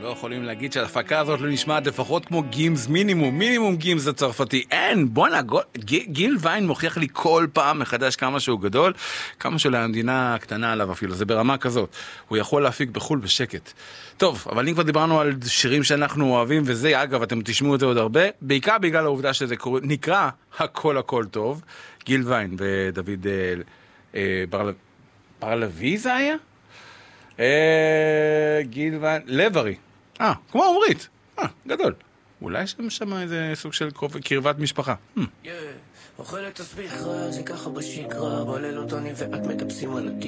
לא יכולים להגיד שההפקה הזאת לא נשמעת לפחות כמו גימס מינימום גימס הצרפתי. אין, בוא'נה, גיל ויין מוכיח לי כל פעם מחדש כמה שהוא גדול, כמה שלמדינה קטנה עליו אפילו, זה ברמה כזאת. הוא יכול להפיק בחול בשקט. טוב, אבל אם כבר דיברנו על שירים שאנחנו אוהבים, וזה, אגב, אתם תשמעו את זה עוד הרבה, בעיקר בגלל העובדה שזה נקרא הכל טוב, גיל ויין ודוד ברלוי זה היה? גיל ויין, לברי. כמו עומרית. גדול. אולי שם איזה סוג של קרבת משפחה. אוכלת תסביך רע, זה ככה בשגרה, בלילות אני ואת מטפסים על